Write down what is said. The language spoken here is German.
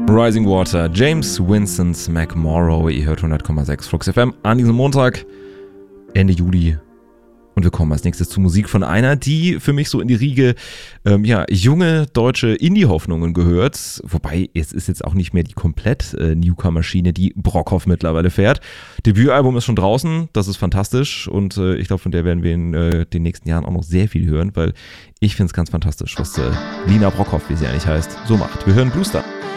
Rising Water, James Vincent McMorrow, ihr hört 100,6 Flux FM an diesem Montag, Ende Juli. Und wir kommen als nächstes zu Musik von einer, die für mich so in die Riege junge deutsche Indie-Hoffnungen gehört. Wobei, es ist jetzt auch nicht mehr die komplett Newcomer-Schiene, die Brockhoff mittlerweile fährt. Debütalbum ist schon draußen, das ist fantastisch. Und ich glaube, von der werden wir in den nächsten Jahren auch noch sehr viel hören, weil ich finde es ganz fantastisch, was Lina Brockhoff, wie sie eigentlich heißt, so macht. Wir hören Blue Star.